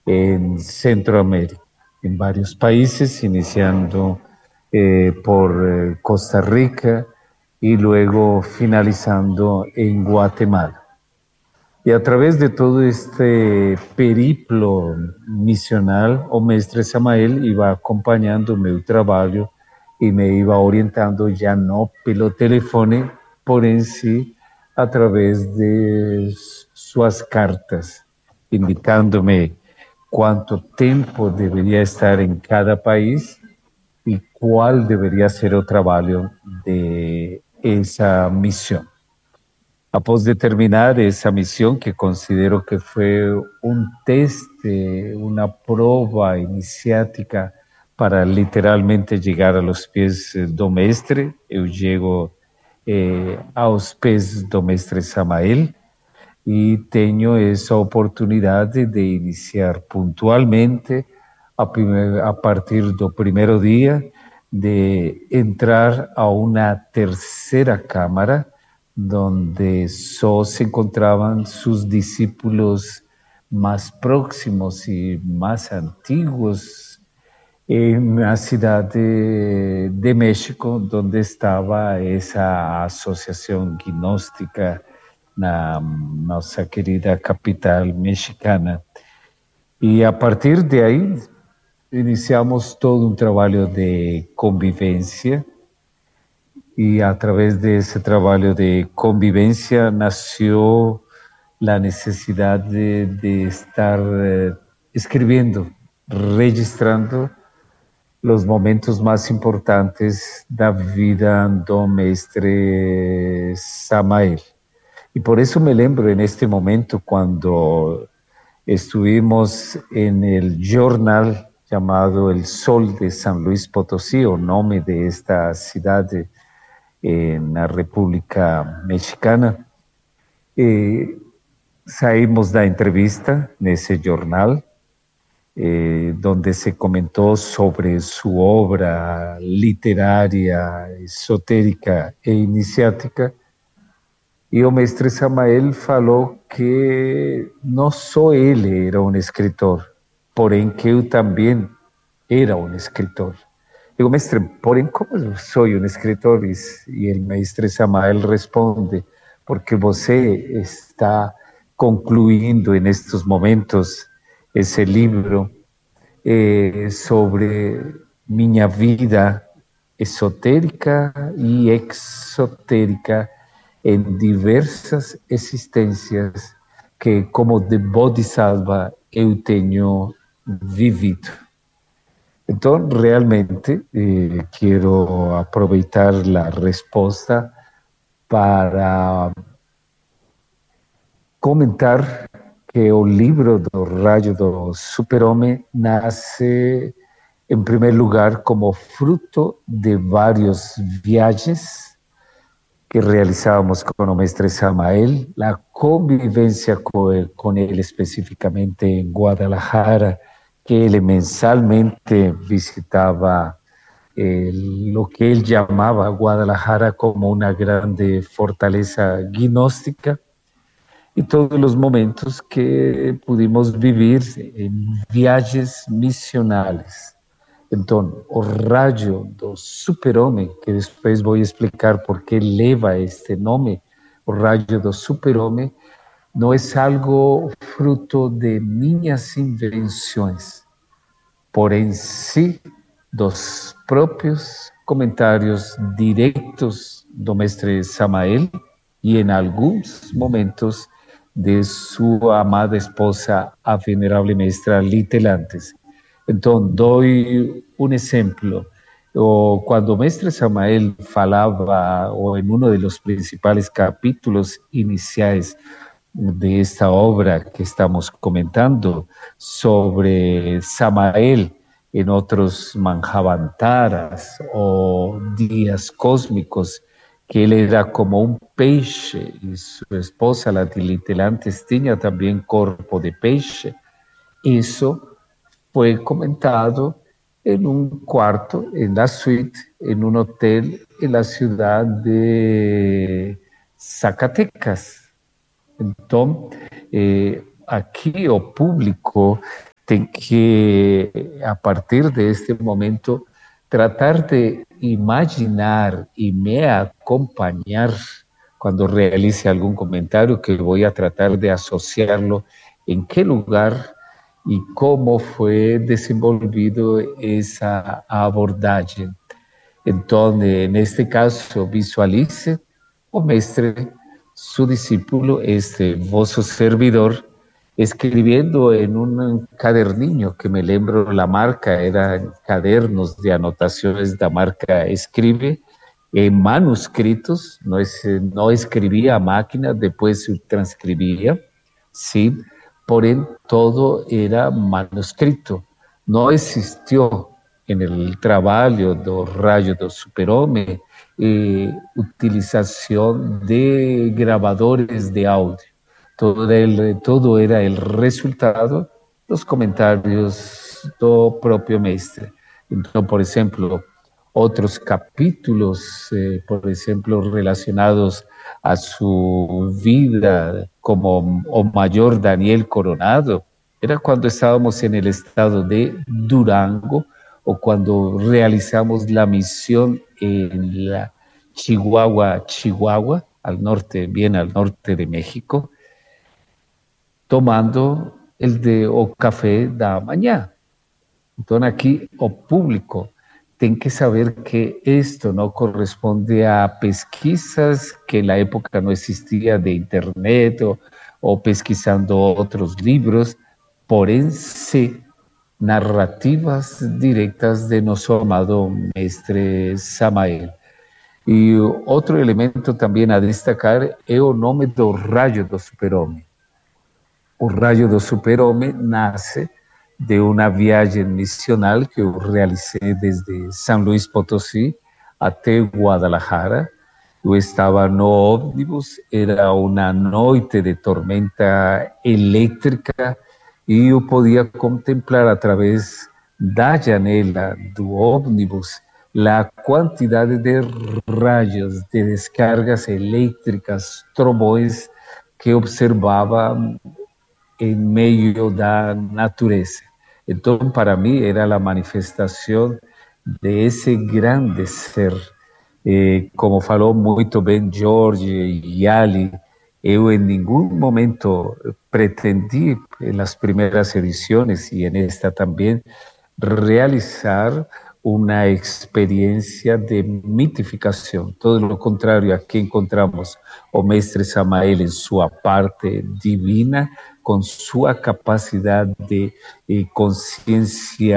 en Centroamérica, en varios países, iniciando por Costa Rica y luego finalizando en Guatemala. Y a través de todo este periplo misional, o mestre Samael iba acompañando meu trabalho e me iba orientando já no pelo telefone, por em si, através de suas cartas, indicando-me quanto tempo deveria estar em cada país e qual deveria ser o trabalho de essa missão. Após de terminar essa missão, que considero que foi um teste, uma prova iniciática para literalmente chegar aos pés do mestre, eu chego aos pés do mestre Samael e tenho essa oportunidade de iniciar pontualmente a partir do primeiro dia, de entrar a uma terceira câmara, donde só se encontraban sus discípulos más próximos y más antiguos en la ciudad de México, donde estaba esa asociación gnóstica, na nossa querida capital mexicana. Y a partir de ahí iniciamos todo un trabajo de convivencia, y a través de ese trabajo de convivencia nació la necesidad de estar escribiendo, registrando los momentos más importantes de la vida do mestre Samael. Y por eso me lembro en este momento cuando estuvimos en el jornal llamado El Sol de San Luis Potosí, o nombre de esta ciudad en la República Mexicana. Saímos da entrevista nesse jornal, donde se comentó sobre su obra literaria, esotérica e iniciática, e o mestre Samael falou que não só ele era um escritor, porém que eu também era um escritor. Digo, mestre, porém, como sou um escritor? E o mestre Samael responde, porque você está concluindo em estes momentos esse livro sobre minha vida esotérica e exotérica em diversas existências que, como de Bodhisattva, eu tenho vivido. Então, realmente, quero aproveitar a resposta para comentar que o livro do Rayo do Super-Homem nasce, em primeiro lugar, como fruto de várias viagens que realizávamos com o mestre Samael, a convivência com ele especificamente em Guadalajara, que ele mensalmente visitava o que ele chamava Guadalajara como uma grande fortaleza gnóstica, e todos os momentos que pudimos viver em viagens missionais. Então, o raio do super-homem, que depois vou explicar por que leva este nome, o raio do super-homem, não é algo fruto de minhas invenções, porém sim dos próprios comentários diretos do mestre Samael e em alguns momentos de sua amada esposa, a venerável mestra Litelantes. Então, dou um exemplo. Quando o mestre Samael falava, ou em um dos principais capítulos iniciais de esta obra que estamos comentando, sobre Samael en otros Manjavantaras o días cósmicos, que él era como un peixe y su esposa, la Tilitelantes, tenía también cuerpo de peixe. Eso fue comentado en un cuarto, en la suite, en un hotel en la ciudad de Zacatecas. Então, aqui o público Tengo que, a partir de este momento, tratar de imaginar y me acompañar cuando realice algún comentario, que voy a tratar de asociarlo en qué lugar y cómo fue desenvolvido esa abordaje. Entonces, en este caso, visualice o mestre su discípulo, este vosso servidor, escribiendo en un caderninho, que me lembro la marca, eran cadernos de anotaciones de marca Escribe, en manuscritos, no escribía a máquina, después se transcribía, ¿sí? Porém, todo era manuscrito. No existió en el trabalho do Rayo do Super-Homem utilización de grabadores de audio. Todo era el resultado dos comentarios do propio mestre. Então, por exemplo, outros capítulos, por exemplo, relacionados a su vida como o mayor Daniel Coronado, era cuando estábamos en el estado de Durango o cuando realizamos la misión en la Chihuahua, al norte, bien al norte de México, tomando o café da manhã. Então, aqui, o público tem que saber que esto no corresponde a pesquisas que en la época no existía de internet o pesquisando otros libros, porém, sí, narrativas directas de nuestro amado mestre Samael. E outro elemento também a destacar é o nome do Rayo do Super-Homem. O Rayo do Super-Homem nasce de uma viagem missional que eu realicei desde São Luís Potosí até Guadalajara. Eu estava no ônibus, era uma noite de tormenta elétrica e eu podia contemplar através da janela do ônibus la quantidade de rayos, de descargas elétricas, trovões que observava em meio da natureza. Então, para mim, era a manifestação de esse grande ser. Como falou muito bem Jorge e Ali, eu em nenhum momento pretendi, nas primeiras edições e nesta também, realizar uma experiência de mitificação. Todo o contrário, aqui encontramos o mestre Samael em sua parte divina, com sua capacidade de consciência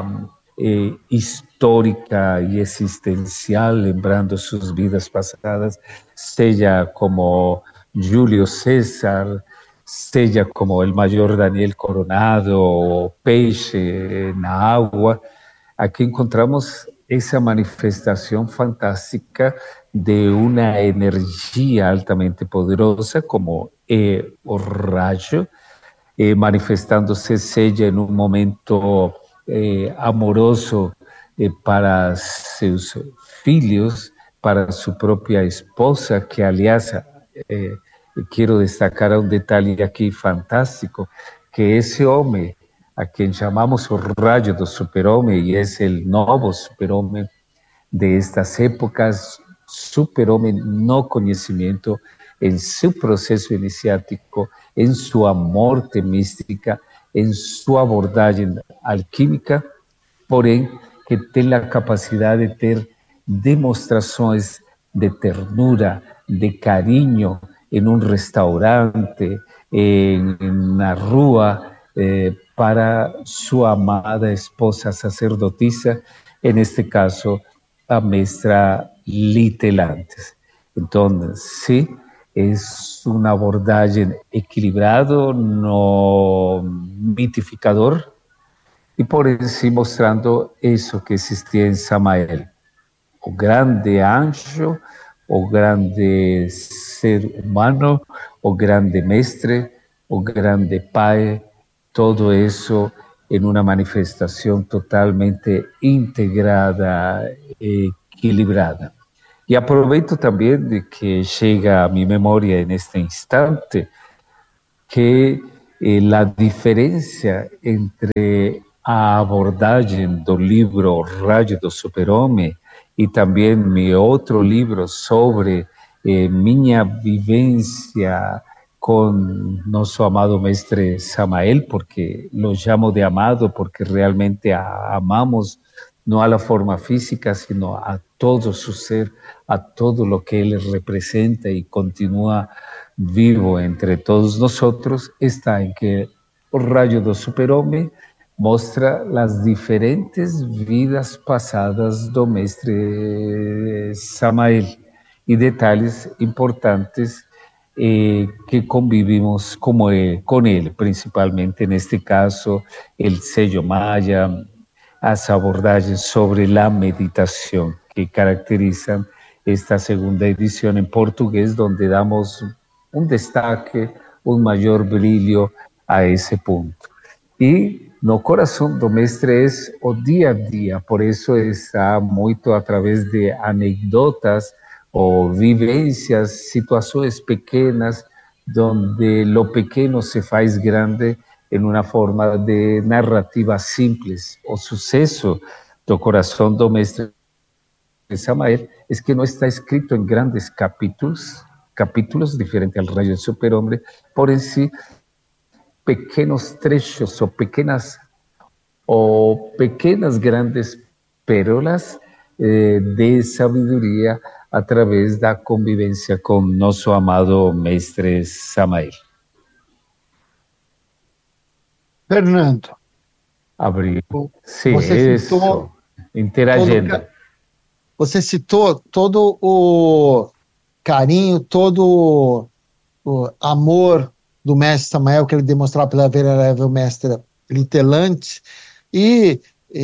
histórica e existencial, lembrando suas vidas passadas, seja como Júlio César, seja como o maior Daniel Coronado, o peixe na água. Aqui encontramos essa manifestação fantástica de uma energia altamente poderosa, como é o rayo, manifestando-se seja em um momento amoroso para seus filhos, para sua própria esposa, que, aliás, quero destacar um detalhe aqui fantástico, que esse homem, a quem chamamos o Rayo do Super-Homem, e é o novo Super-Homem de estas épocas, Super-Homem no conhecimento, em seu processo iniciático, em sua morte mística, em sua abordagem alquímica, porém, que tem a capacidade de ter demonstrações de ternura, de carinho, em um restaurante, na rua, para sua amada esposa sacerdotisa, neste caso, a mestra Litelantes. Então, sim, é uma abordagem equilibrada, no mitificador, e por isso mostrando isso que existia em Samael. O grande anjo, o grande ser humano, o grande mestre, o grande pai, todo isso em uma manifestação totalmente integrada e equilibrada. E aproveito também de que chega a minha memória neste instante que a diferença entre a abordagem do livro Rayo do Super-Homem e também meu outro livro sobre minha vivência com nosso amado mestre Samael, porque lo chamo de amado, porque realmente amamos não a forma física, sino a todo su ser, a todo lo que ele representa e continua vivo entre todos nosotros, está en que o Rayo do Super-Homem mostra as diferentes vidas passadas do mestre Samael e detalhes importantes que convivimos con él, principalmente en este caso el sello maya, as abordagens sobre a meditação que caracterizam esta segunda edição em português, onde damos um destaque, um maior brilho a esse ponto. E no coração do mestre é o dia a dia, por isso está muito através de anedotas ou vivências, situações pequenas, onde lo pequeno se faz grande en una forma de narrativa simples. O suceso do corazón do mestre Samael es que no está escrito en grandes capítulos diferente al Rayo del Super-Hombre, por en sí pequenos trechos o pequenas grandes pérolas de sabiduría a través da convivência com nosso amado mestre Samael. Fernando, Abrir. Sim, isso. Interagindo. Você citou todo o carinho, todo o amor do mestre Samael que ele demonstrava pela venerável mestra Litelante e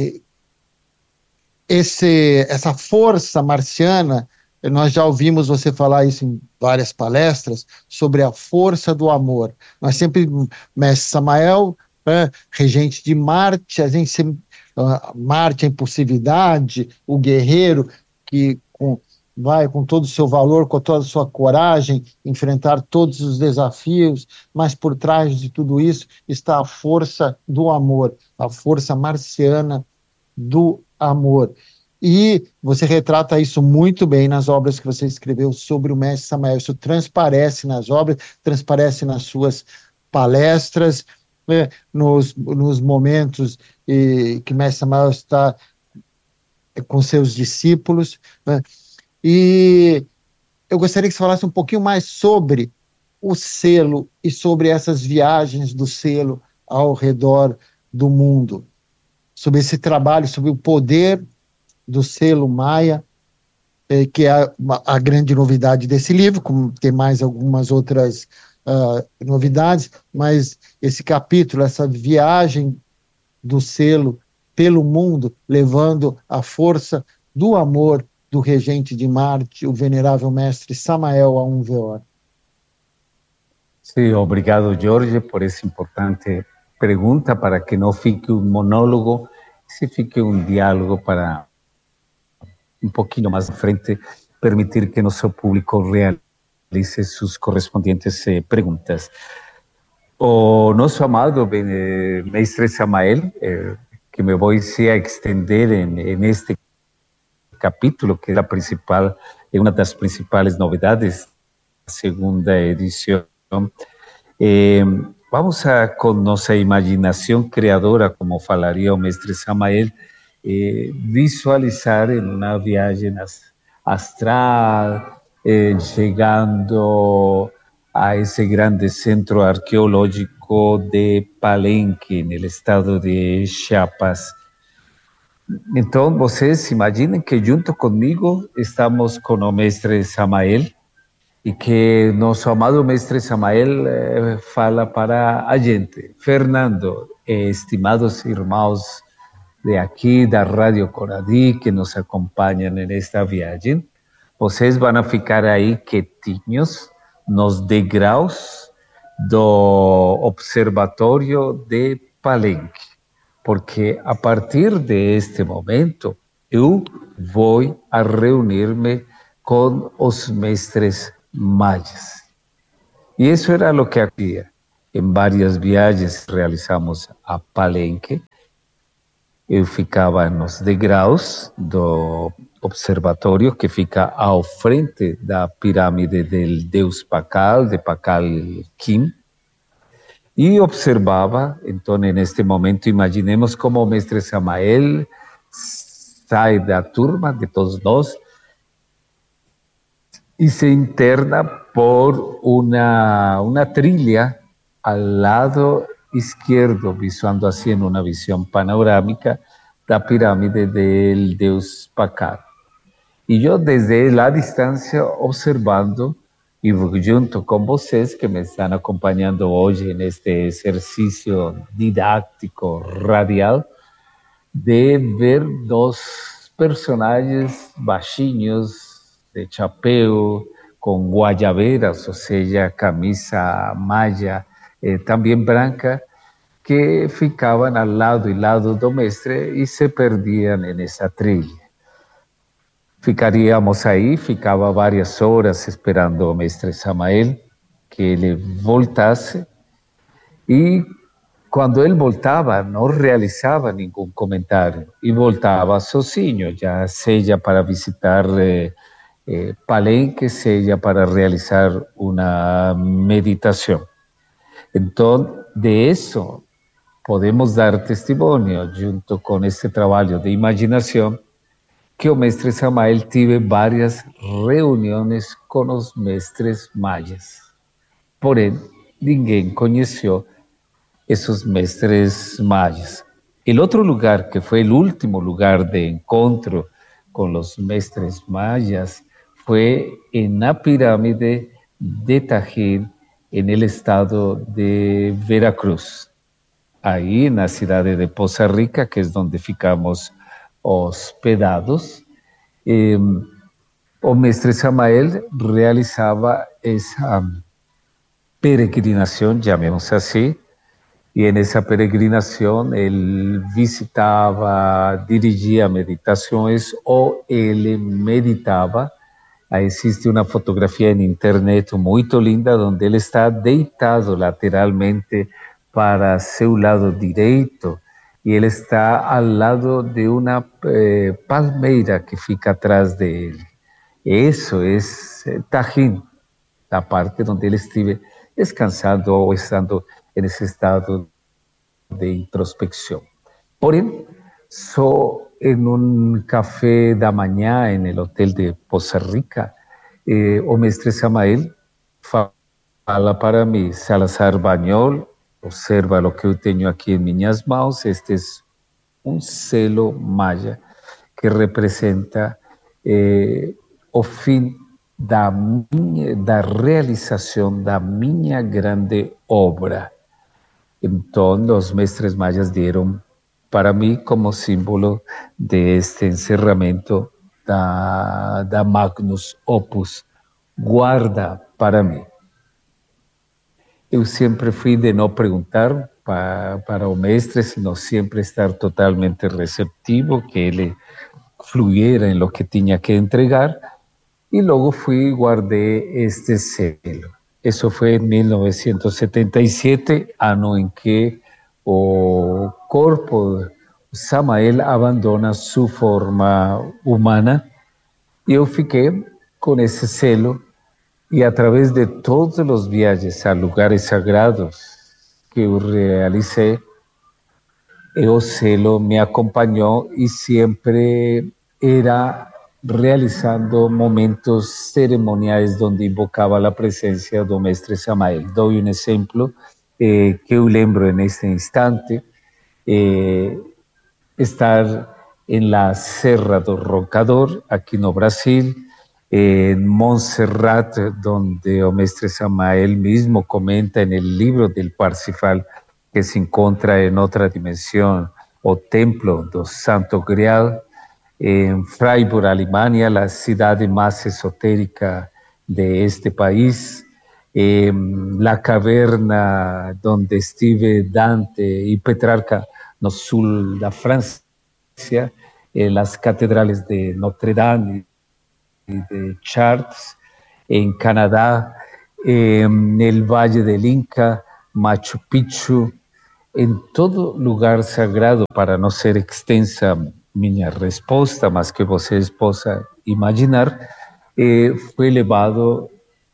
essa força marciana, nós já ouvimos você falar isso em várias palestras, sobre a força do amor. Nós sempre, mestre Samael, regente de Marte, a gente sempre, Marte, a impulsividade, o guerreiro que vai com todo o seu valor, com toda a sua coragem, enfrentar todos os desafios, mas por trás de tudo isso está a força do amor, a força marciana do amor. E você retrata isso muito bem nas obras que você escreveu sobre o mestre Samael. Isso transparece nas obras, transparece nas suas palestras, nos momentos que o mestre Samael está com seus discípulos. E eu gostaria que você falasse um pouquinho mais sobre o selo e sobre essas viagens do selo ao redor do mundo, sobre esse trabalho, sobre o poder do selo Maia, que é a grande novidade desse livro, como tem mais algumas outras novidades, mas esse capítulo, essa viagem do selo pelo mundo, levando a força do amor do regente de Marte, o venerável mestre Samael Aunveor. Sim, obrigado, Jorge, por essa importante pergunta, para que não fique um monólogo, se fique um diálogo para um pouquinho mais à frente permitir que nosso público realize suas correspondentes perguntas. O nosso amado mestre Samael, que me vou a extender en este capítulo, que é a principal, é uma das principais novidades da segunda edição. Vamos a, com nossa imaginação criadora, como falaria o mestre Samael, visualizar em uma viagem astral, chegando a esse grande centro arqueológico de Palenque, no estado de Chiapas. Então, vocês imaginem que junto comigo estamos com o mestre Samael e que nosso amado mestre Samael fala para a gente: Fernando, estimados irmãos de aqui da Rádio Coradi que nos acompanham nesta viagem, vocês vão ficar aí quietinhos nos degraus do Observatório de Palenque, porque a partir de este momento eu vou a reunir-me com os mestres mayas. E isso era o que havia. Em várias viagens realizamos a Palenque. Eu ficava nos degraus do observatório que fica ao frente da pirâmide del Deus Pacal, de Pacal Kim, e observava. Então, neste momento, imaginemos como o mestre Samael sai da turma de todos nós y se interna por una trilla al lado izquierdo, visuando así en una visión panorámica la pirámide del Deus Pacal. Y yo desde la distancia observando y junto con vocês que me están acompañando hoy en este ejercicio didáctico radial, de ver dos personajes baixinhos de chapéu, com guayabeiras, ou seja, camisa malla, também branca, que ficavam ao lado e lado do mestre e se perdiam nessa trilha. Ficaríamos aí, ficava várias horas esperando o mestre Samael que ele voltasse, e quando ele voltava, não realizava nenhum comentário e voltava sozinho, já seja para visitar Palenque, seja para realizar uma meditação. Então, de isso, podemos dar testemunho, junto com este trabalho de imaginação, que o mestre Samael tive várias reuniões com os mestres mayas. Porém, ninguém conheceu esos mestres mayas. El otro lugar, que fue el último lugar de encuentro con los mestres mayas, fue en la pirámide de Tajín, en el estado de Veracruz. Ahí en la ciudad de Poza Rica, que es donde ficamos hospedados, o mestre Samael realizaba esa peregrinación, llamemos así, y en esa peregrinación él visitaba, dirigía meditaciones o él meditaba. Ahí existe una fotografía en internet muy linda donde él está deitado lateralmente para su lado derecho y él está al lado de una palmeira que fica atrás de él. Eso es Tajín, la parte donde él estuvo descansando o estando en ese estado de introspección. Porém, só en un café da manhã en el hotel de Poza Rica, o mestre Samael fala para mí: Salazar Bañol, observa lo que eu tenho aqui em minhas mãos, este es un selo maya que representa o fim da realização da minha grande obra. Então, os mestres mayas deram para mim como símbolo de este encerramento da Magnus Opus, guarda para mim. Eu sempre fui de não perguntar para o mestre, sino sempre estar totalmente receptivo, que ele fluyera em lo que tinha que entregar, e logo fui e guardei este selo. Isso foi em 1977, ano em que o corpo Samael abandona sua forma humana, e eu fiquei com esse selo, e através de todos os viagens a lugares sagrados que eu realizei, o selo me acompanhou e sempre era realizando momentos cerimoniais onde invocava a presença do mestre Samael. Dou um exemplo que eu lembro neste instante, estar em la Serra do Roncador, aqui no Brasil, en Montserrat, donde o mestre Samael mismo comenta en el libro del Parsifal que se encuentra en otra dimensión, o templo do Santo Grial, en Freiburg, Alemania, la ciudad más esotérica de este país, la caverna donde estive Dante y Petrarca, no sul da Francia, las catedrales de Notre Dame y de Chartres, en Canadá, en el Valle del Inca, Machu Picchu, em todo lugar sagrado, para não ser extensa minha resposta, mas que vocês possam imaginar, foi levado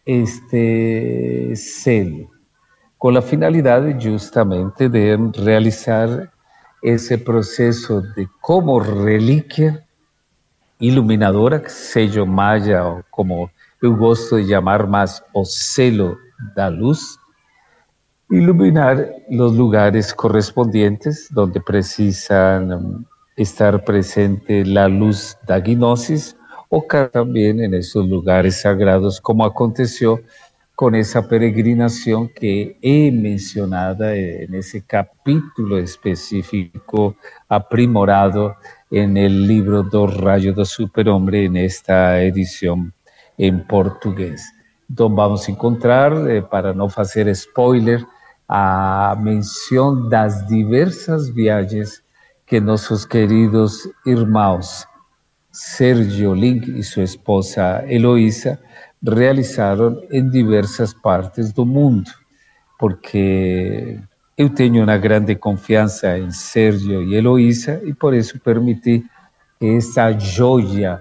este selo, com a finalidade justamente de realizar esse processo de como relíquia iluminadora, sello maya, ou como eu gosto de chamar mais, o selo da luz, iluminar los lugares correspondientes donde precisan estar presente la luz da gnosis, o también en esos lugares sagrados, como aconteció con esa peregrinación que he mencionado en ese capítulo específico aprimorado en el libro Dos Rayos do Superhombre, en esta edición en portugués. Então vamos encontrar, para não fazer spoiler, a menção das diversas viagens que nossos queridos irmãos Sergio Link e sua esposa Eloísa realizaram em diversas partes do mundo, porque eu tenho uma grande confiança em Sergio e Eloísa e por isso permiti que essa joia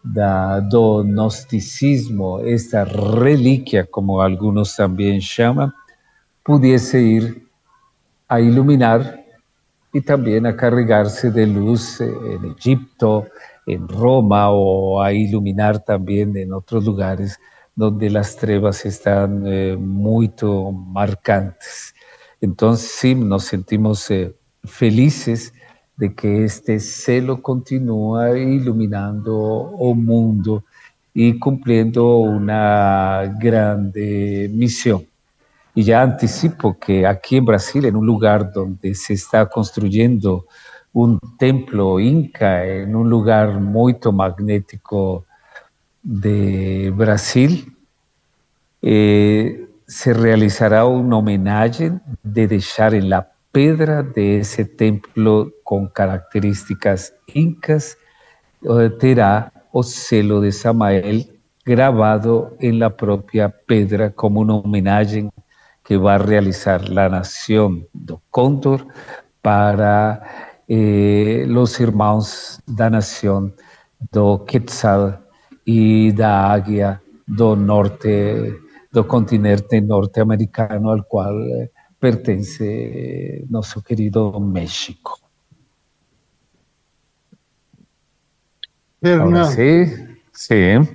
do gnosticismo, esta relíquia, como alguns também chamam, pudesse ir a iluminar e também a carregar-se de luz em Egipto, em Roma, ou a iluminar também em outros lugares onde as trevas estão muito marcantes. Então, sim, nos sentimos felizes de que este selo continua iluminando o mundo e cumprindo uma grande missão. E já antecipo que aqui em Brasil, em um lugar onde se está construindo um templo inca, em um lugar muito magnético de Brasil, se realizará uma homenagem de deixar em la pedra de ese templo con características incas, terá o selo de Samael grabado en la propia pedra como una homenaje que va a realizar la nación do Cóndor para los hermanos da nación do Quetzal y da Águia do norte, do continente norte-americano, al cual pertence nosso querido México. Fernando, Ahora sí, sí.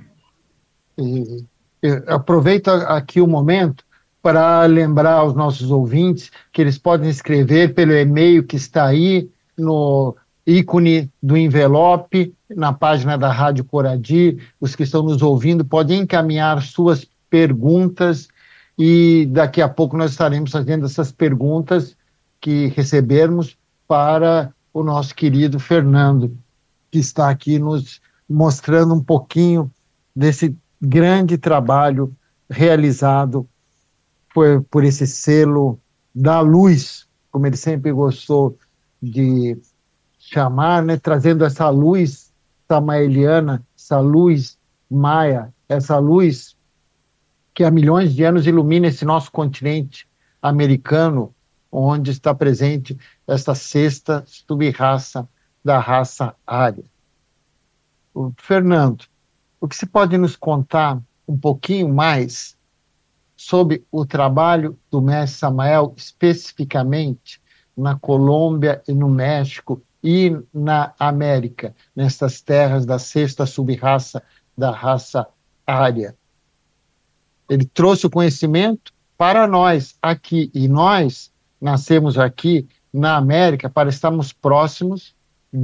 Aproveito aqui o momento para lembrar aos nossos ouvintes que eles podem escrever pelo e-mail que está aí no ícone do envelope, na página da Rádio Coradi. Os que estão nos ouvindo podem encaminhar suas perguntas e daqui a pouco nós estaremos fazendo essas perguntas que recebermos para o nosso querido Fernando, que está aqui nos mostrando um pouquinho desse grande trabalho realizado por esse selo da luz, como ele sempre gostou de chamar, né? Trazendo essa luz samaeliana, essa luz maia, essa luz que há milhões de anos ilumina esse nosso continente americano, onde está presente essa sexta subraça da raça ária. Fernando, o que você pode nos contar um pouquinho mais sobre o trabalho do mestre Samael, especificamente na Colômbia e no México e na América, nessas terras da sexta subraça da raça ária? Ele trouxe o conhecimento para nós aqui, e nós nascemos aqui na América para estarmos próximos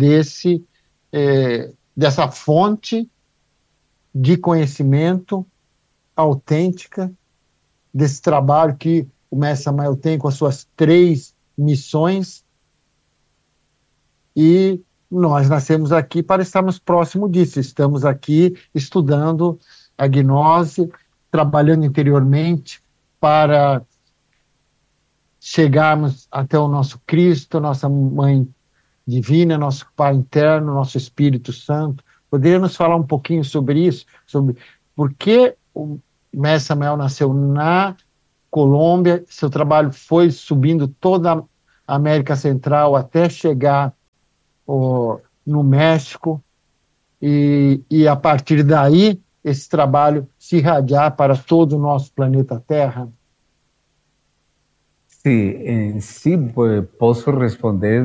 dessa fonte de conhecimento autêntica, desse trabalho que o mestre Samael tem com as suas 3 missões, e nós nascemos aqui para estarmos próximos disso. Estamos aqui estudando a gnose, trabalhando interiormente para chegarmos até o nosso Cristo, nossa Mãe Divina, nosso Pai interno, nosso Espírito Santo. Poderia nos falar um pouquinho sobre isso? Sobre por que o mestre Samael nasceu na Colômbia, seu trabalho foi subindo toda a América Central até chegar no México, e a partir daí esse trabalho se irradiar para todo o nosso planeta Terra? Sí, en sí pues, puedo responder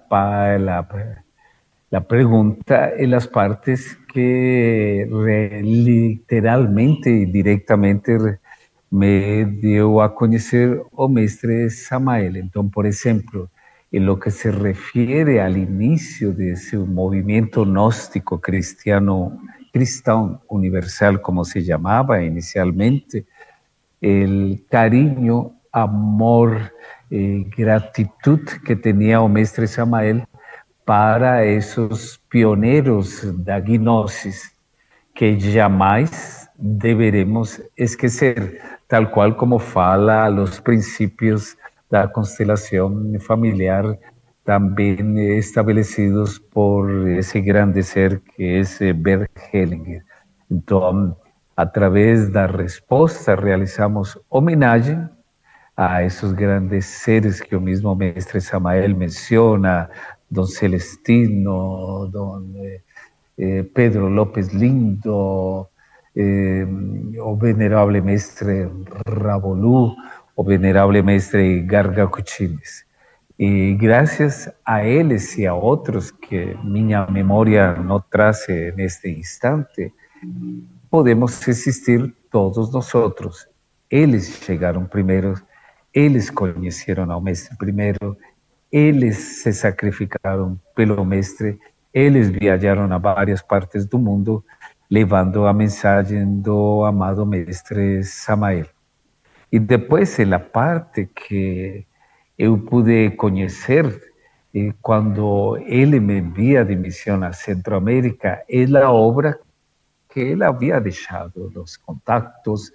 la pregunta en las partes que literalmente y directamente me dio a conocer o mestre Samael. Entonces, por ejemplo, en lo que se refiere al inicio de ese movimiento gnóstico cristiano, cristão universal, como se llamaba inicialmente, el cariño, amor, gratitud que tenía o mestre Samael para esos pioneros da gnosis que jamais deveremos esquecer, tal cual como fala los principios da constelación familiar también establecidos por ese grande ser que es Bert Hellinger. Entonces, a través da respuesta realizamos homenaje a esos grandes seres que el mismo mestre Samael menciona, don Celestino, don Pedro López Lindo, o venerable mestre Ravolú, o venerable mestre Garga Cuchines. Y gracias a ellos y a otros que mi memoria no trace en este instante, podemos existir todos nosotros. Ellos llegaron primero, ellos conocieron al mestre primero, ellos se sacrificaron pelo mestre, ellos viajaron a varias partes del mundo, levando a mensaje do amado mestre Samael. Y después, en la parte que yo pude conocer, cuando él me envía de misión a Centroamérica, es la obra que él había dejado, los contactos,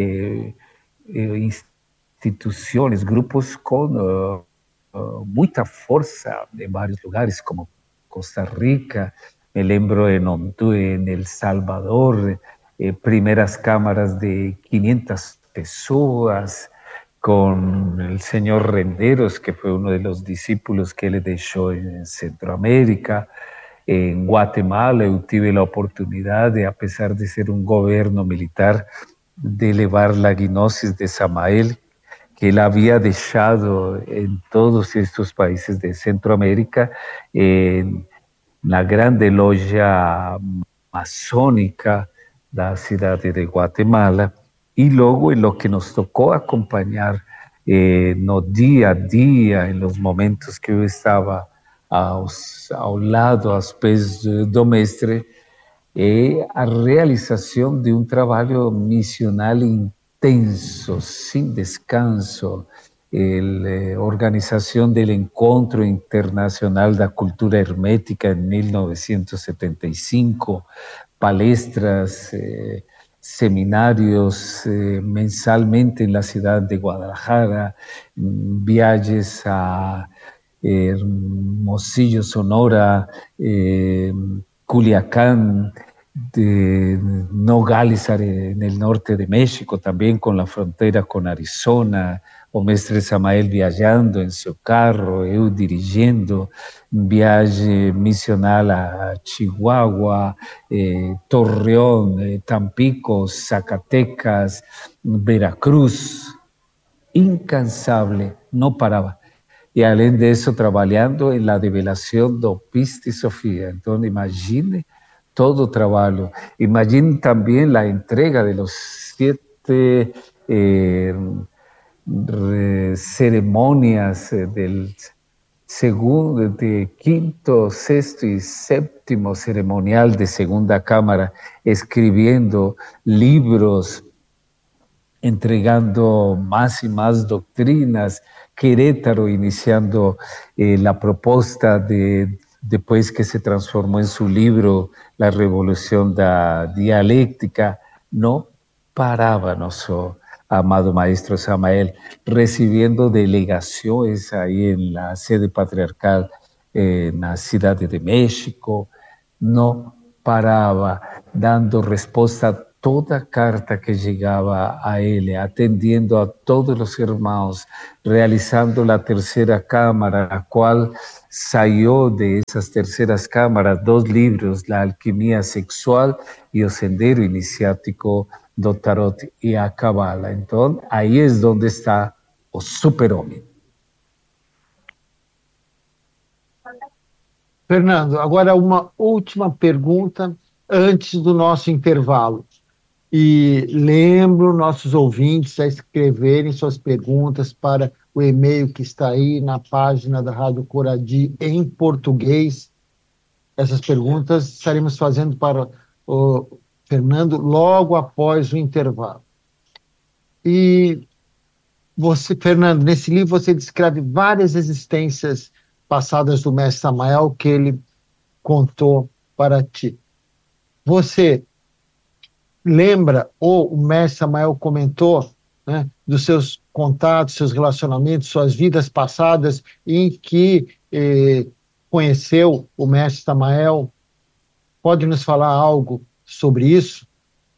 instituciones, grupos con mucha fuerza en varios lugares, como Costa Rica, me lembro en El Salvador, primeras cámaras de 500 personas, con el señor Renderos, que fue uno de los discípulos que él dejó en Centroamérica. En Guatemala yo tuve la oportunidad de, a pesar de ser un gobierno militar, de elevar la gnosis de Samael, que él había dejado en todos estos países de Centroamérica, en la grande logia masónica de la ciudad de Guatemala, y luego en lo que nos tocó acompañar no día a día, en los momentos que yo estaba ao lado, aos pés do mestre, a realización de un trabajo misional intenso, sin descanso, la organización del Encuentro Internacional de Cultura Hermética en 1975, palestras, seminarios mensalmente en la ciudad de Guadalajara, viajes a Hermosillo, Sonora, Culiacán, de Nogales en el norte de México, también con la frontera con Arizona, o mestre Samael viajando en su carro, eu dirigiendo, viaje misional a Chihuahua, Torreón, Tampico, Zacatecas, Veracruz, incansable, no paraba. Y além de eso, trabajando en la develación do Pista y Sofía. Entonces, imagine todo trabajo. Imagine también la entrega de los 7 ceremonias del segundo, de quinto, sexto y séptimo ceremonial de Segunda Cámara, escribiendo libros, entregando más y más doctrinas. Querétaro iniciando la propuesta después que se transformó en su libro La Revolución da Dialéctica. No paraba nuestro amado maestro Samael, recibiendo delegaciones ahí en la sede patriarcal en la Ciudad de México. No paraba, dando respuesta a toda carta que llegaba a él, atendiendo a todos los hermanos, realizando la tercera cámara, la cual salió de esas terceras cámaras 2 libros, La alquimia sexual y El sendero iniciático do tarot y a cabala. Entonces, ahí es donde está o super-homem. Fernando, agora uma última pergunta antes do nosso intervalo. E lembro nossos ouvintes a escreverem suas perguntas para o e-mail que está aí na página da Rádio Coradi em português. Essas perguntas estaremos fazendo para o Fernando logo após o intervalo. E você, Fernando, nesse livro você descreve várias existências passadas do mestre Samael que ele contou para ti. Você lembra, ou o mestre Samael comentou, né, dos seus contatos, seus relacionamentos, suas vidas passadas em que conheceu o mestre Samael? Pode nos falar algo sobre isso?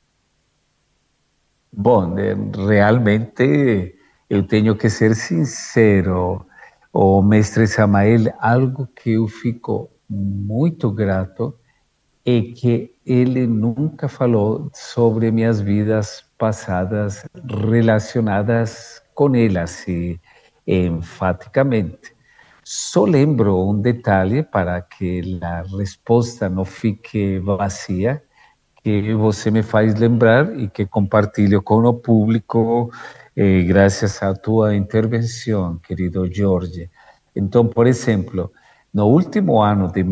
Bom, realmente eu tenho que ser sincero. O mestre Samael, algo que eu fico muito grato é que ele nunca falou sobre minhas vidas passadas relacionadas com ele, assim, enfaticamente. Só lembro um detalhe para que a resposta não fique vazia, que você me faz lembrar e que compartilho com o público, graças à tua intervenção, querido Jorge. Então, por exemplo, no último ano de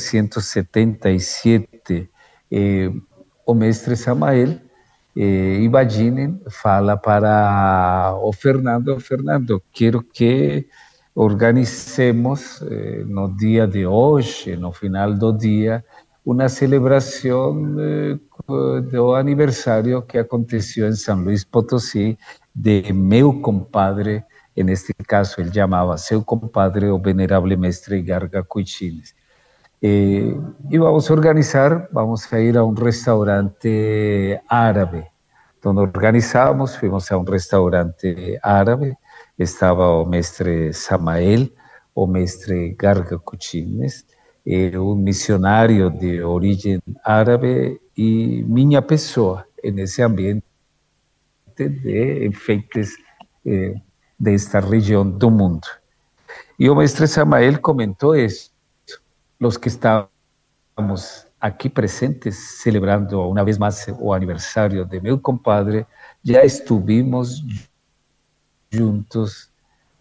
1977, o mestre Samael, imaginem, fala para o Fernando: Fernando, quero que organicemos no dia de hoje, no final do dia, uma celebração do aniversário que aconteceu em São Luís Potosí de meu compadre. Neste caso, ele chamava seu compadre, o venerável mestre Garga Cuichines. E vamos organizar, vamos a ir a um restaurante árabe. Então, organizamos, fomos a um restaurante árabe, estava o mestre Samael, o mestre Garga Cuichines, um missionário de origem árabe e minha pessoa, nesse ambiente de enfeites desta região do mundo. E o mestre Samael comentou isso. Os que estávamos aqui presentes, celebrando uma vez mais o aniversário de meu compadre, já estivemos juntos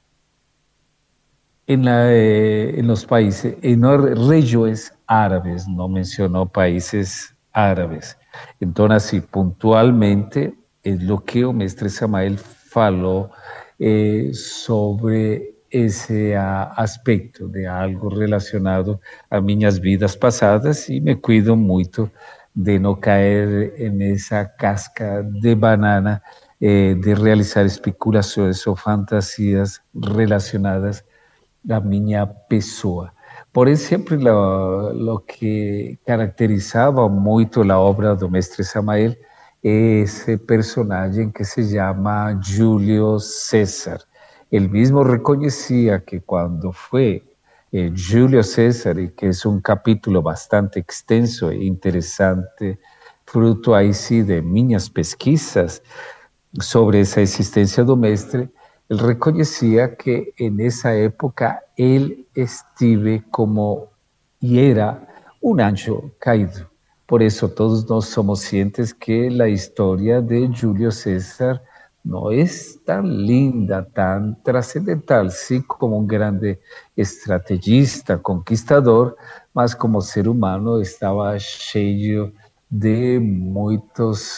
en los países, en regiões árabes, não mencionou países árabes. Então, assim, pontualmente, é o que o mestre Samael falou sobre esse aspecto de algo relacionado a minhas vidas passadas, e me cuido muito de não cair nessa casca de banana de realizar especulações ou fantasias relacionadas a minha pessoa. Porém, sempre o que caracterizava muito a obra do mestre Samael é esse personagem que se chama Júlio César. Ele mesmo reconhecia que quando foi Júlio César, e que é um capítulo bastante extenso e interessante, fruto aí sim de minhas pesquisas sobre essa existência do mestre, ele reconhecia que nessa época ele estive como e era um anjo caído. Por isso todos nós somos cientes que a história de Júlio César não é tão linda, tão transcendental, sim, como um grande estrategista, conquistador, mas como ser humano estava cheio de muitos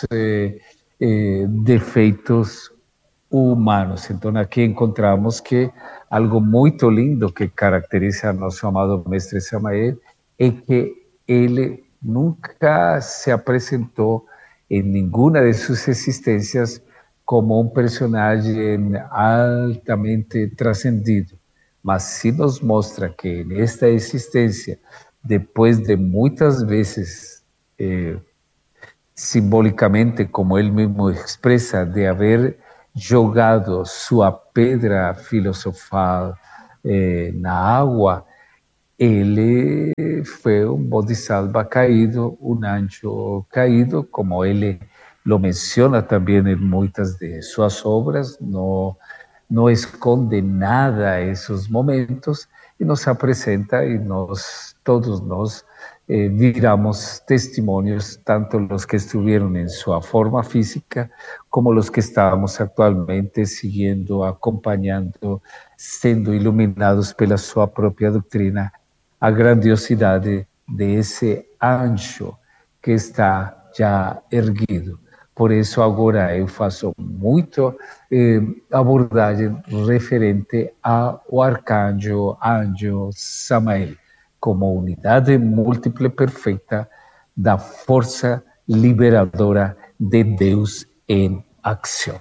defeitos humanos. Então, aqui encontramos que algo muito lindo que caracteriza a nosso amado mestre Samael é que ele nunca se apresentou em nenhuma de suas existências como um personagem altamente trascendido, mas sim nos mostra que nesta existência, depois de muitas vezes simbólicamente, como él mismo expresa, de haber jogado sua pedra filosofal na água, ele foi um bodhisattva caído, um anjo caído, como ele lo menciona também em muitas de suas obras, não esconde nada esses momentos e nos apresenta e todos nós viramos testemunhos, tanto los que estuvieron en su forma física como los que estamos actualmente siguiendo, acompañando, siendo iluminados pela sua própria doutrina, a grandiosidade de esse anjo que está já erguido. Por isso, agora eu faço muito abordagem referente ao arcanjo, anjo Samael, como unidade múltiple perfeita da força liberadora de Deus em ação.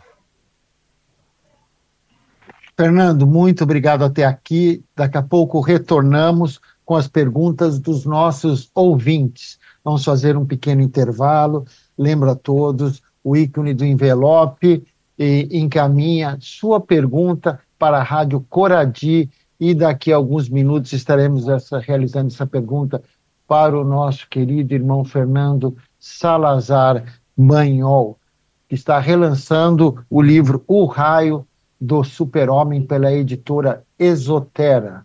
Fernando, muito obrigado até aqui. Daqui a pouco retornamos com as perguntas dos nossos ouvintes. Vamos fazer um pequeno intervalo. Lembro a todos o ícone do envelope e encaminha sua pergunta para a Rádio Coradi e daqui a alguns minutos estaremos realizando essa pergunta para o nosso querido irmão Fernando Salazar Banhol, que está relançando o livro O Raio do Super-Homem pela editora Exotera.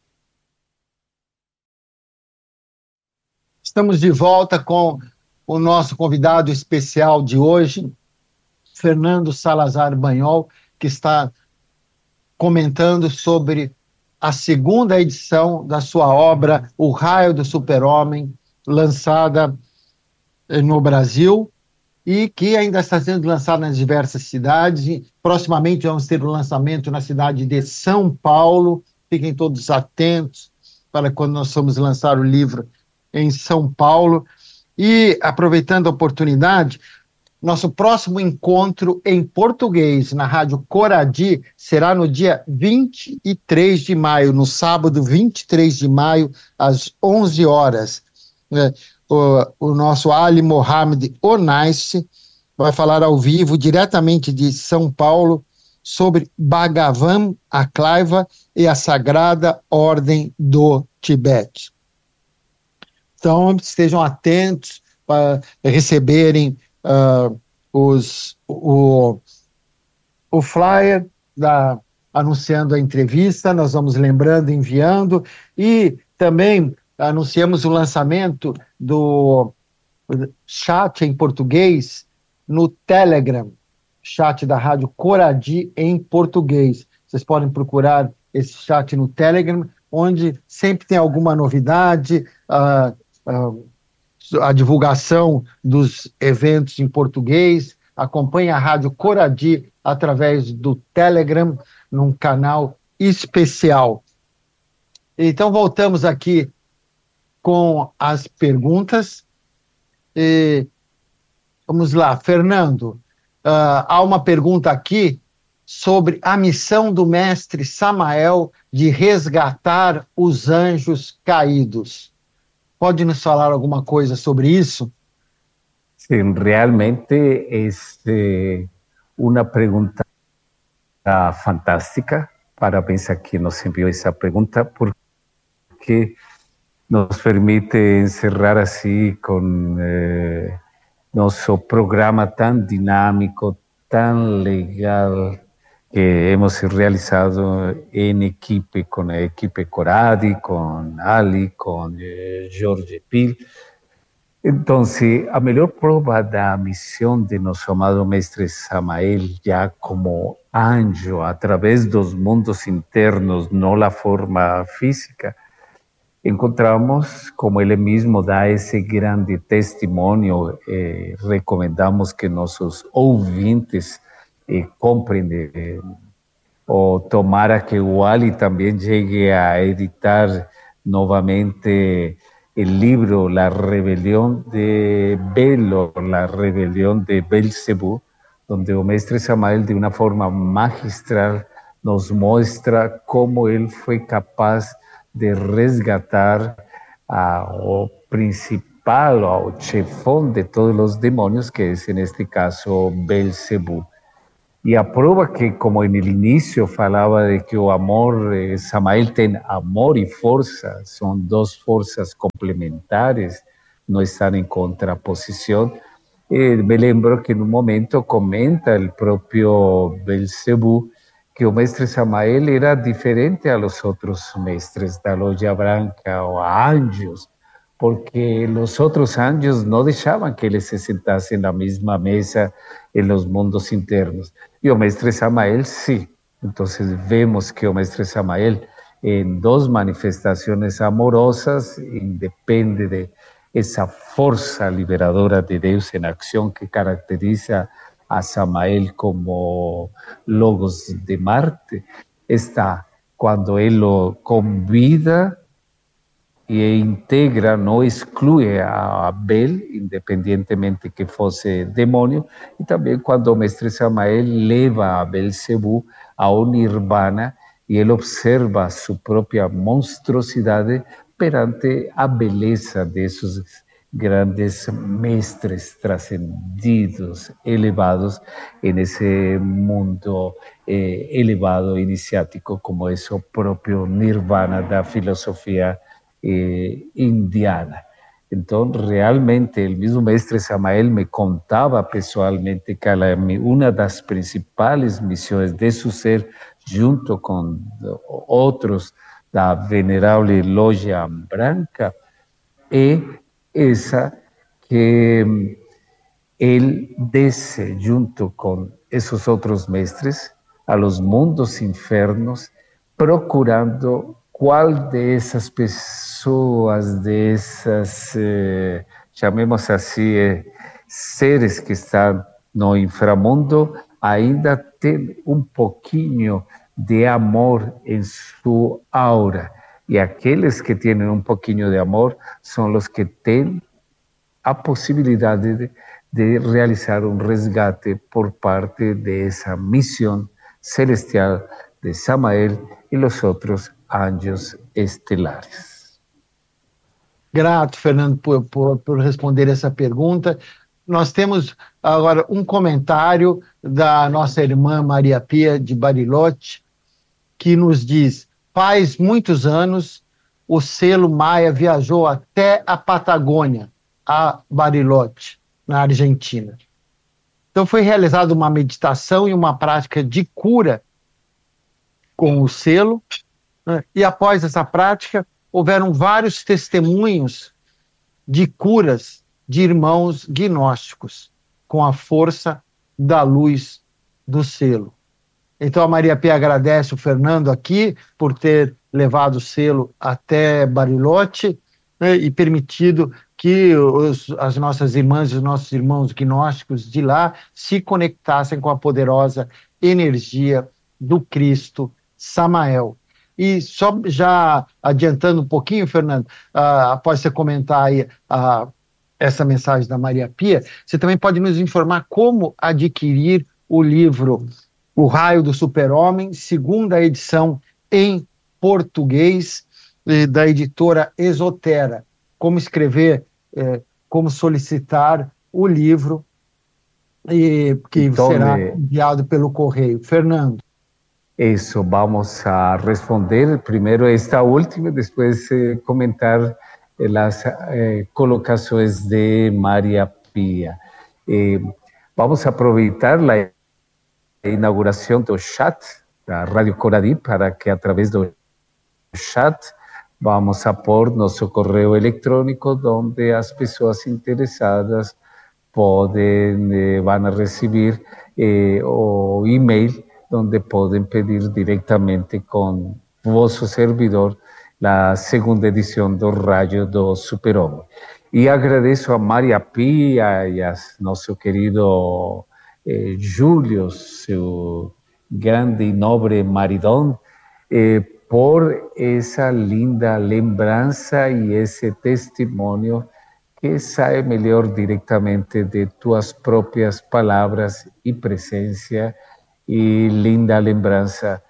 Estamos de volta com o nosso convidado especial de hoje, Fernando Salazar Banhol, que está comentando sobre a segunda edição da sua obra O Raio do Super-Homem, lançada no Brasil e que ainda está sendo lançada nas diversas cidades. E proximamente vamos ter o lançamento na cidade de São Paulo. Fiquem todos atentos para quando nós formos lançar o livro em São Paulo. E, aproveitando a oportunidade, nosso próximo encontro em português na Rádio Coradi será no dia 23 de maio, no sábado 23 de maio, às 11 horas. O nosso Ali Mohamed Onais vai falar ao vivo, diretamente de São Paulo, sobre Bhagavan Aklaiva e a Sagrada Ordem do Tibete. Então, estejam atentos para receberem o flyer anunciando a entrevista. Nós vamos lembrando, enviando, e também anunciamos o lançamento do chat em português no Telegram, chat da Rádio Coradi em português. Vocês podem procurar esse chat no Telegram, onde sempre tem alguma novidade, a divulgação dos eventos em português. Acompanhe a Rádio Coradi através do Telegram, num canal especial. Então, voltamos aqui com as perguntas. Vamos lá, Fernando. Há uma pergunta aqui sobre a missão do mestre Samael de resgatar os anjos caídos. Pode nos falar alguma coisa sobre isso? Sim, realmente é uma pergunta fantástica. Parabéns a quem nos enviou essa pergunta, porque nos permite encerrar assim com nosso programa tão dinâmico, tão legal, que hemos realizado em equipe, com a equipe Coradi, com Ali, com Jorge Pil. Então, a melhor prova da missão de nosso amado mestre Samael, já como anjo, através dos mundos internos, não a forma física, encontramos, como ele mesmo dá esse grande testemunho, recomendamos que nossos ouvintes comprem, ou tomara que o Ali também chegue a editar novamente o livro La Rebelión de Belo, La Rebelión de Belcebú, onde o mestre Samael, de uma forma magistral, nos mostra como ele foi capaz de resgatar o principal o chefón de todos los demonios, que es en este caso Belcebú. E a prova que, como no início falava de que o amor, Samael tem amor e força, são duas forças complementares, não estão em contraposição. Me lembro que no momento comenta o próprio Belcebú que o mestre Samael era diferente a los outros mestres da loja branca ou a anjos, porque los otros anjos no dejaban que él se sentase en la misma mesa en los mundos internos. Y o mestre Samael sí. Entonces vemos que o mestre Samael en dos manifestaciones amorosas depende de esa fuerza liberadora de Dios en acción que caracteriza a Samael como Logos de Marte. Está cuando él lo convida e integra, não exclui a Abel, independentemente que fosse demônio, e também quando o mestre Samael leva a Belcebú ao Nirvana e ele observa sua própria monstruosidade perante a beleza desses grandes mestres trascendidos, elevados nesse mundo elevado iniciático, como é o próprio Nirvana da filosofia indiana. Entonces, realmente, el mismo mestre Samael me contaba personalmente que una de las principales misiones de su ser, junto con otros da venerable loja branca, es esa que él desce junto con esos otros mestres a los mundos infernos, procurando qual dessas pessoas, dessas, chamemos assim, seres que estão no inframundo, ainda tem um pouquinho de amor em sua aura. E aqueles que têm um pouquinho de amor são os que têm a possibilidade de realizar um resgate por parte dessa missão celestial de Samael e os outros anjos estelares. Grato, Fernando, por responder essa pergunta. Nós temos agora um comentário da nossa irmã Maria Pia de Bariloche, que nos diz: faz muitos anos o selo Maia viajou até a Patagônia, a Bariloche, na Argentina. Então foi realizada uma meditação e uma prática de cura com o selo, né? E após essa prática houveram vários testemunhos de curas de irmãos gnósticos com a força da luz do selo. Então a Maria Pia agradece o Fernando aqui por ter levado o selo até Bariloche, né, e permitido que as nossas irmãs e os nossos irmãos gnósticos de lá se conectassem com a poderosa energia do Cristo Samael. E só já adiantando um pouquinho, Fernando, após você comentar aí essa mensagem da Maria Pia, você também pode nos informar como adquirir o livro O Raio do Super-Homem, segunda edição em português, da editora Esotera. Como escrever, como solicitar o livro, que então, será enviado pelo correio. Fernando. Isso, vamos a responder primeiro esta última, depois comentar as colocações de Maria Pia. Vamos aproveitar a inauguração do chat da Rádio Coradi para que, através do chat, vamos a pôr nosso correio eletrônico, onde as pessoas interessadas vão receber o e-mail, donde podem pedir diretamente com vosso servidor a segunda edição do Raio do Super-Homem. E agradeço a Maria Pia e a nosso querido Júlio, seu grande e nobre maridão, por essa linda lembrança e esse testemunho que sai melhor diretamente de tuas próprias palavras e presença, e linda lembrança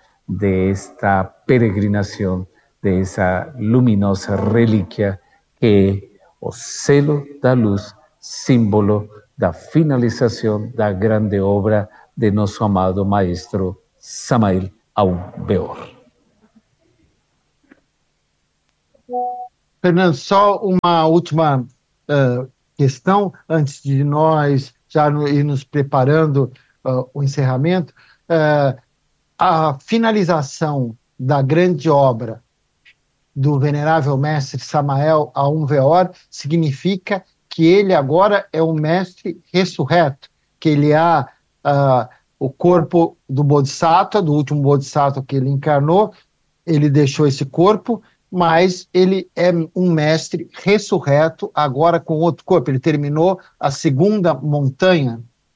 desta peregrinação, dessa luminosa relíquia que é o selo da luz, símbolo da finalização da grande obra de nosso amado maestro Samael Aun Weor. Fernando, só uma última questão, antes de nós já ir nos preparando o encerramento. A finalização da grande obra do venerável mestre Samael Aun Weor significa que ele agora é um mestre ressurreto, que ele é o corpo do Bodhisattva, do último Bodhisattva que ele encarnou, ele deixou esse corpo, mas ele é um mestre ressurreto, agora com outro corpo. Ele terminou a segunda montanha.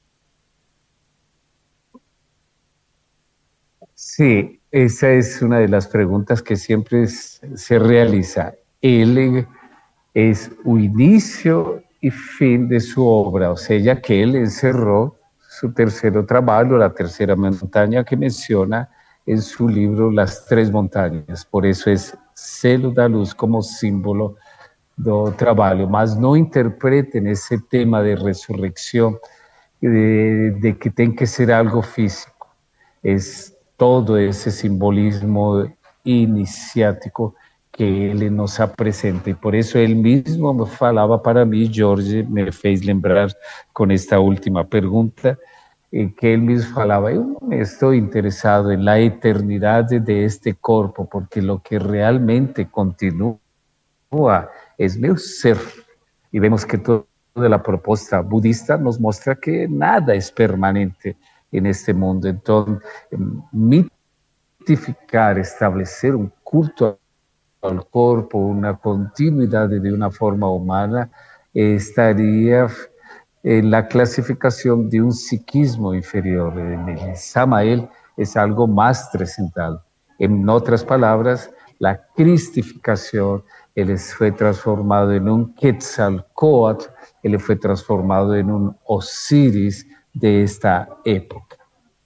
Sí, esa es una de las preguntas que siempre se realiza. Él es el inicio y fin de su obra, o sea, ya que él encerró su tercer trabajo, la tercera montaña que menciona en su libro Las Tres Montañas. Por eso es selo da luz como símbolo do trabalho, mas não interpretem esse tema de ressurreição de que tem que ser algo físico. É todo esse simbolismo iniciático que ele nos apresenta. E por isso ele mesmo falava para mim, Jorge, me fez lembrar com esta última pergunta, que ele mesmo falava, eu não estou interessado em la eternidade de este corpo, porque lo que realmente continua es meu ser. E vemos que toda a proposta budista nos mostra que nada é permanente neste mundo. Então, mitificar, estabelecer um culto ao corpo, uma continuidade de uma forma humana, estaria na classificação de um psiquismo inferior. Samael é algo mais transcendental. Em outras palavras, a cristificação, ele foi transformado em um Quetzalcóatl, ele foi transformado em um Osíris de esta época.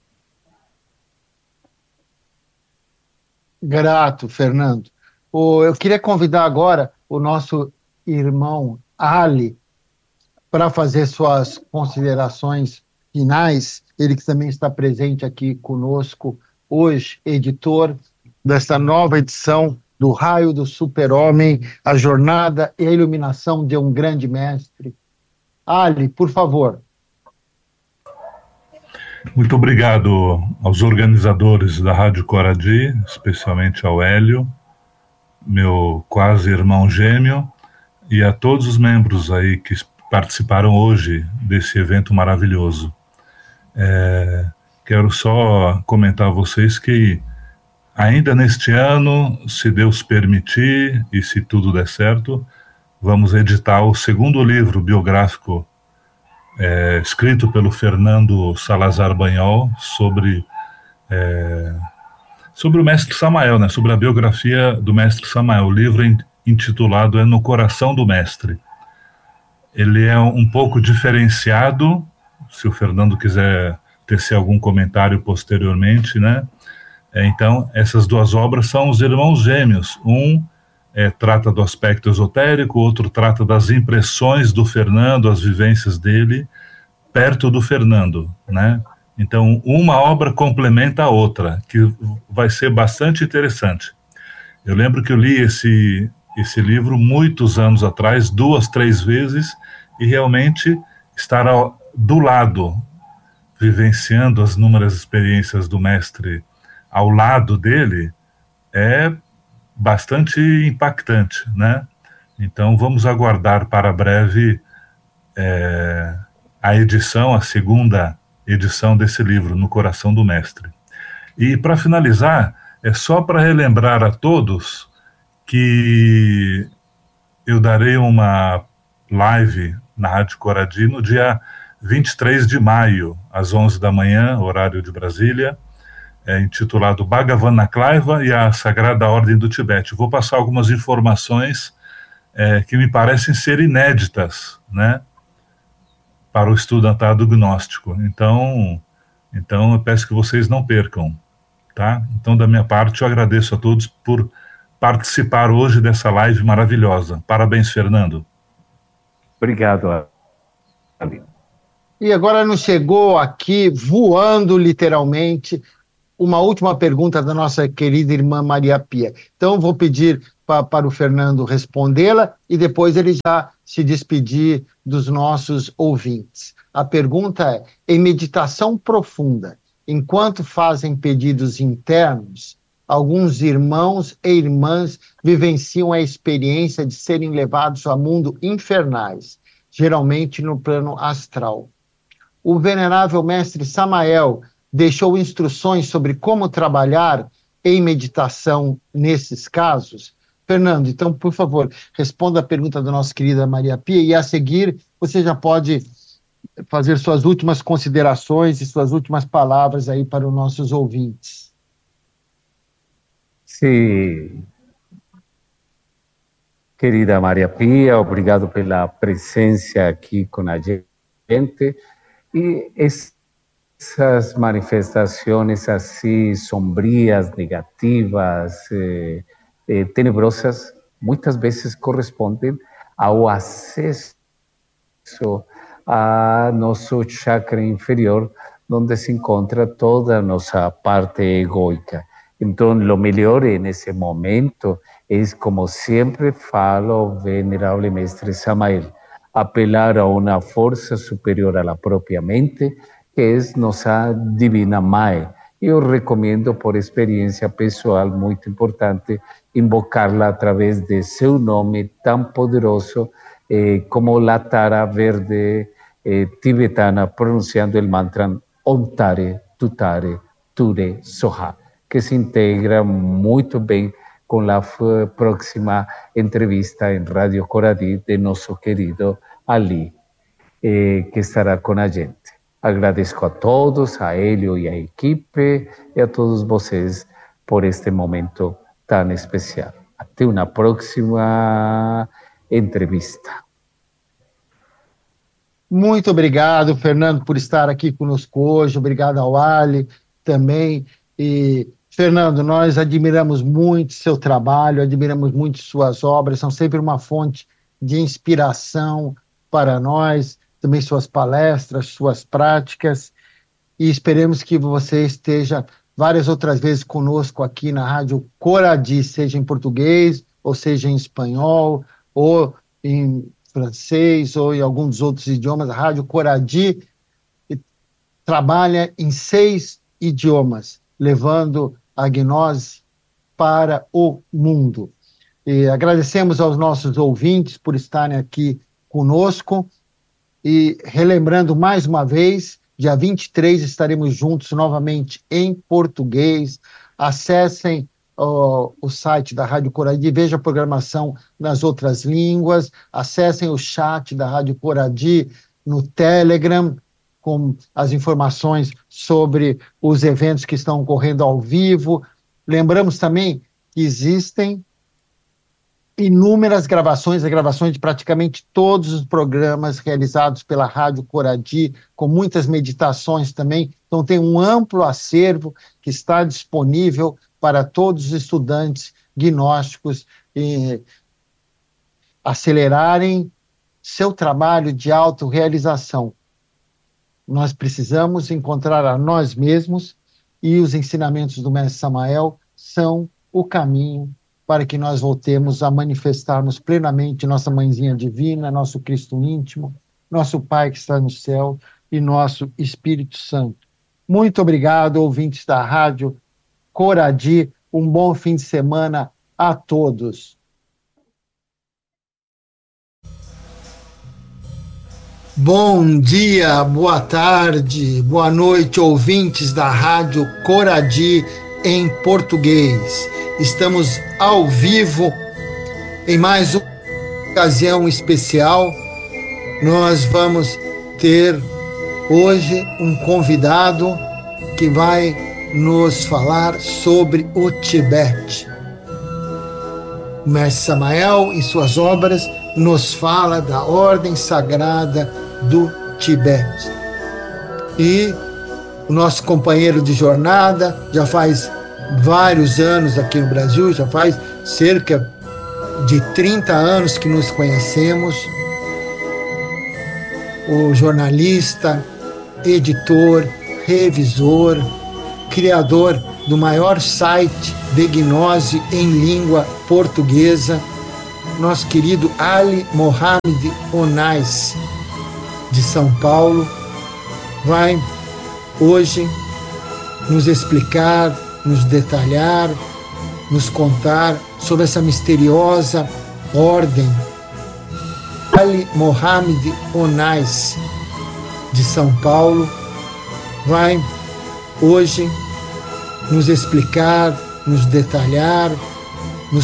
Grato, Fernando. Eu queria convidar agora o nosso irmão Ali para fazer suas considerações finais, ele que também está presente aqui conosco hoje, editor desta nova edição do Raio do Super-Homem, a jornada e a iluminação de um grande mestre. Ali, por favor. Muito obrigado aos organizadores da Rádio Coradi, especialmente ao Hélio, meu quase irmão gêmeo, e a todos os membros aí que participaram hoje desse evento maravilhoso. Quero só comentar a vocês que ainda neste ano, se Deus permitir e se tudo der certo, vamos editar o segundo livro biográfico escrito pelo Fernando Salazar Banhol sobre o mestre Samael, né? Sobre a biografia do mestre Samael. O livro intitulado é No Coração do Mestre. Ele é um pouco diferenciado, se o Fernando quiser tecer algum comentário posteriormente, né? Então, essas duas obras são os irmãos gêmeos. Um trata do aspecto esotérico, o outro trata das impressões do Fernando, as vivências dele, perto do Fernando, né? Então, uma obra complementa a outra, que vai ser bastante interessante. Eu lembro que eu li esse livro muitos anos atrás, 2, 3 vezes, e realmente estar do lado, vivenciando as inúmeras experiências do mestre ao lado dele, é bastante impactante, né? Então vamos aguardar para breve a edição, a segunda edição desse livro, No Coração do Mestre. E para finalizar, é só para relembrar a todos que eu darei uma live na Rádio Coradi no dia 23 de maio, às 11 da manhã, horário de Brasília, intitulado Bhagavanakliva e a Sagrada Ordem do Tibete. Vou passar algumas informações que me parecem ser inéditas, né, para o estudantado gnóstico. Então eu peço que vocês não percam, tá? Então, da minha parte, eu agradeço a todos por participar hoje dessa live maravilhosa. Parabéns, Fernando. Obrigado, Ali. E agora nos chegou aqui, voando literalmente, uma última pergunta da nossa querida irmã Maria Pia. Então, vou pedir para o Fernando respondê-la e depois ele já se despedir dos nossos ouvintes. A pergunta é: em meditação profunda, enquanto fazem pedidos internos, alguns irmãos e irmãs vivenciam a experiência de serem levados a mundos infernais, geralmente no plano astral. O venerável mestre Samael deixou instruções sobre como trabalhar em meditação nesses casos? Fernando, então, por favor, responda a pergunta da nossa querida Maria Pia e, a seguir, você já pode fazer suas últimas considerações e suas últimas palavras aí para os nossos ouvintes. Sim. Querida Maria Pia, obrigado pela presença aqui com a gente. E essas manifestações assim sombrias, negativas, tenebrosas, muitas vezes correspondem ao acesso a nosso chakra inferior, onde se encontra toda a nossa parte egoica. Então, o melhor nesse momento é, como sempre fala o venerável mestre Samael, apelar a uma força superior à própria mente, que é nossa divina mãe. Eu recomendo, por experiência pessoal muito importante, invocá-la através de seu nome tão poderoso como a Tara verde tibetana, pronunciando o mantra Om Tare, Tutare, Ture, Soha, que se integra muito bem com a próxima entrevista em Rádio Coradi de nosso querido Ali, que estará com a gente. Agradeço a todos, a Hélio e a equipe, e a todos vocês por este momento tão especial. Até uma próxima entrevista. Muito obrigado, Fernando, por estar aqui conosco hoje. Obrigado ao Ali também. E, Fernando, nós admiramos muito seu trabalho, admiramos muito suas obras, são sempre uma fonte de inspiração para nós, também suas palestras, suas práticas, e esperemos que você esteja várias outras vezes conosco aqui na Rádio Coradi, seja em português, ou seja em espanhol, ou em francês, ou em algum dos outros idiomas. A Rádio Coradi trabalha em 6 idiomas, levando a gnose para o mundo. E agradecemos aos nossos ouvintes por estarem aqui conosco, e relembrando mais uma vez, dia 23 estaremos juntos novamente em português. Acessem o site da Rádio Coradi, vejam a programação nas outras línguas, acessem o chat da Rádio Coradi no Telegram, com as informações sobre os eventos que estão ocorrendo ao vivo. Lembramos também que existem inúmeras gravações de praticamente todos os programas realizados pela Rádio Coradi, com muitas meditações também. Então tem um amplo acervo que está disponível para todos os estudantes gnósticos acelerarem seu trabalho de autorrealização. Nós precisamos encontrar a nós mesmos, e os ensinamentos do Mestre Samael são o caminho para que nós voltemos a manifestarmos plenamente nossa Mãezinha Divina, nosso Cristo íntimo, nosso Pai que está no céu e nosso Espírito Santo. Muito obrigado, ouvintes da Rádio Coradi. Um bom fim de semana a todos. Bom dia, boa tarde, boa noite, ouvintes da Rádio Coradi em português. Estamos ao vivo em mais uma ocasião especial. Nós vamos ter hoje um convidado que vai nos falar sobre o Tibete. O Mestre Samael, em suas obras, nos fala da Ordem Sagrada do Tibete. E o nosso companheiro de jornada já faz vários anos aqui no Brasil, já faz cerca de 30 anos que nos conhecemos, o jornalista, editor, revisor, criador do maior site de gnose em língua portuguesa, nosso querido Ali Mohamed Onais, de São Paulo, vai hoje nos explicar, nos detalhar, nos contar sobre essa misteriosa ordem. Ali Mohamed Onais, de São Paulo, vai hoje nos explicar, nos detalhar,